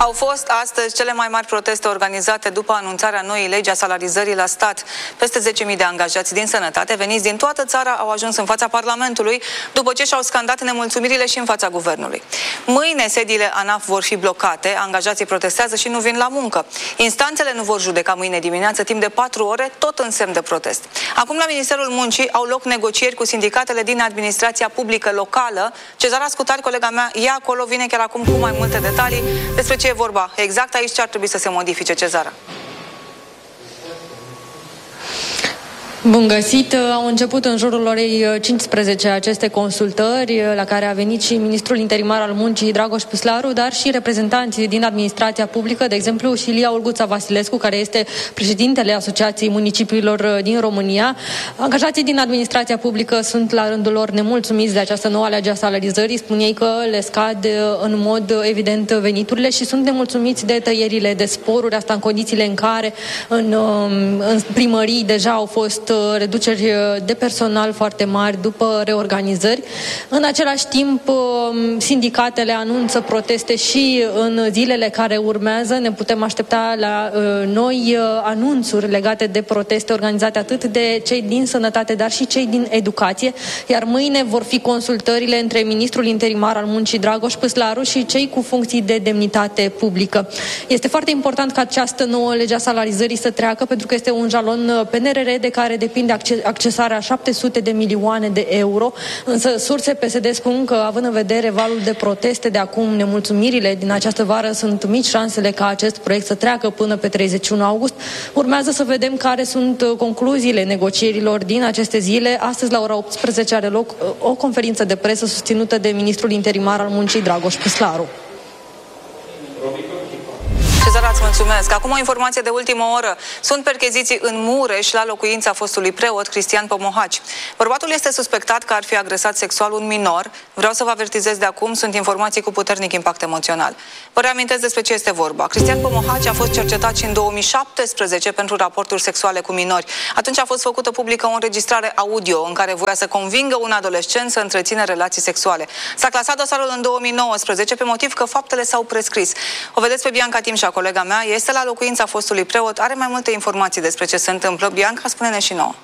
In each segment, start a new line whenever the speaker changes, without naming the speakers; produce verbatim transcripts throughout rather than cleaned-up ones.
Au fost astăzi cele mai mari proteste organizate după anunțarea noii legi a salarizării la stat. Peste zece mii de angajați din sănătate veniți din toată țara au ajuns în fața Parlamentului după ce și-au scandat nemulțumirile și în fața guvernului. Mâine sediile ANAF vor fi blocate, angajații protestează și nu vin la muncă. Instanțele nu vor judeca mâine dimineață timp de patru ore, tot în semn de protest. Acum la Ministerul Muncii au loc negocieri cu sindicatele din administrația publică locală. Cezara Scutari, colega mea, e acolo, vine chiar acum cu mai multe detalii. Despre ce e vorba exact aici, ce ar trebui să se modifice, Cezara?
Bun găsit! Au început în jurul orei cincisprezece aceste consultări, la care a venit și ministrul interimar al muncii, Dragoș Păslaru, dar și reprezentanții din administrația publică, de exemplu și Ilia Olguța Vasilescu, care este președintele Asociației Municipiilor din România. Angajații din administrația publică sunt la rândul lor nemulțumiți de această nouă lege a salarizării. Spun ei că le scad în mod evident veniturile și sunt nemulțumiți de tăierile de sporuri, asta în condițiile în care în, în primării deja au fost reduceri de personal foarte mari după reorganizări. În același timp, sindicatele anunță proteste și în zilele care urmează. Ne putem aștepta la noi anunțuri legate de proteste organizate atât de cei din sănătate, dar și cei din educație. Iar mâine vor fi consultările între ministrul interimar al muncii, Dragoș Păslaru, și cei cu funcții de demnitate publică. Este foarte important ca această nouă lege a salarizării să treacă, pentru că este un jalon P N R R de care depinde accesarea șapte sute de milioane de euro, însă surse P S D spun că, având în vedere valul de proteste de acum, nemulțumirile din această vară, sunt mici șansele ca acest proiect să treacă până pe treizeci și unu august. Urmează să vedem care sunt concluziile negocierilor din aceste zile. Astăzi, la ora optsprezece, are loc o conferință de presă susținută de ministrul interimar al muncii, Dragoș Păslaru.
Cezara, îți mulțumesc. Acum o informație de ultimă oră. Sunt percheziții în Mureș la locuința fostului preot Cristian Pomohaci. Bărbatul este suspectat că ar fi agresat sexual un minor. Vreau să vă avertizez de acum, sunt informații cu puternic impact emoțional. Vă reamintesc despre ce este vorba. Cristian Pomohaci a fost cercetat și în două mii șaptesprezece pentru raporturi sexuale cu minori. Atunci a fost făcută publică o înregistrare audio în care voia să convingă un adolescent să întrețină relații sexuale. S-a clasat dosarul în două mii nouăsprezece pe motiv că faptele s-au prescris. O vedeți pe Bianca Timșa, colega mea, este la locuința fostului preot, are mai multe informații despre ce se întâmplă. Bianca, spune-ne și nouă.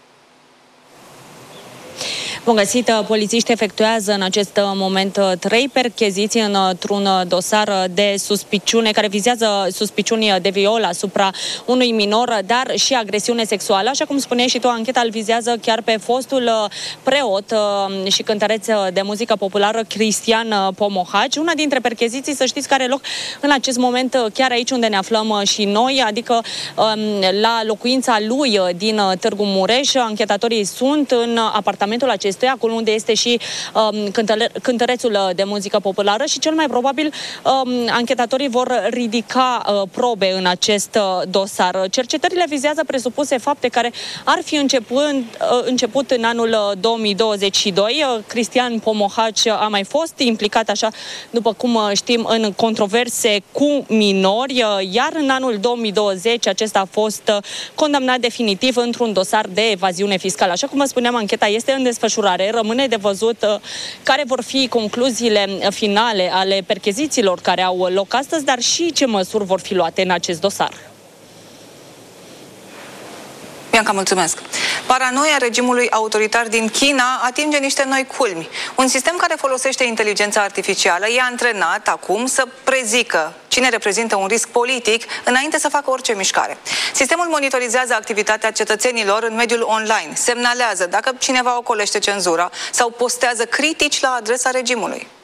Bun găsit, polițiști efectuează în acest moment trei percheziții într-un dosar de suspiciune care vizează suspiciuni de viol asupra unui minor, dar și agresiune sexuală. Așa cum spuneai și tu, ancheta îl vizează chiar pe fostul preot și cântăreț de muzică populară Cristian Pomohaci. Una dintre percheziții, să știți, care are loc în acest moment chiar aici unde ne aflăm și noi, adică la locuința lui din Târgu Mureș. Anchetatorii sunt în apartamentul acesta, acolo unde este și um, cântărețul de muzică populară și cel mai probabil um, anchetatorii vor ridica uh, probe în acest uh, dosar. Cercetările vizează presupuse fapte care ar fi început, uh, început în anul două mii douăzeci și doi. Uh, Cristian Pomohaci a mai fost implicat, așa după cum uh, știm, în controverse cu minori, uh, iar în anul două mii douăzeci acesta a fost uh, condamnat definitiv într-un dosar de evaziune fiscală. Așa cum vă spuneam, ancheta este în desfășurare. Rămâne de văzut uh, care vor fi concluziile finale ale perchezițiilor care au loc astăzi, dar și ce măsuri vor fi luate în acest dosar.
Bianca, mulțumesc. Paranoia regimului autoritar din China atinge niște noi culmi. Un sistem care folosește inteligența artificială e antrenat acum să prezică cine reprezintă un risc politic înainte să facă orice mișcare. Sistemul monitorizează activitatea cetățenilor în mediul online, semnalează dacă cineva ocolește cenzura sau postează critici la adresa regimului.